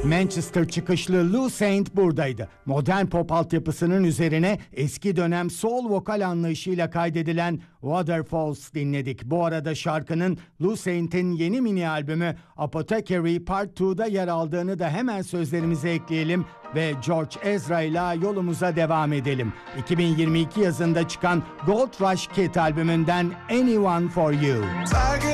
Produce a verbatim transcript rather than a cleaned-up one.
Manchester çıkışlı Lou Saint buradaydı. Modern pop altyapısının üzerine eski dönem soul vokal anlayışıyla kaydedilen Waterfalls dinledik. Bu arada şarkının Lou Saint'in yeni mini albümü Apothecary Part iki'da yer aldığını da hemen sözlerimize ekleyelim ve George Ezra ile yolumuza devam edelim. iki bin yirmi iki yazında çıkan Gold Rush Kid albümünden Anyone for You.